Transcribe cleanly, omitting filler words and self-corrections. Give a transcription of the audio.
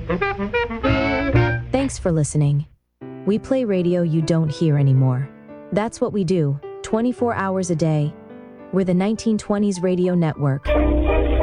Thanks for listening. We play radio you don't hear anymore. That's what we do, 24 hours a day. We're the 1920s Radio Network.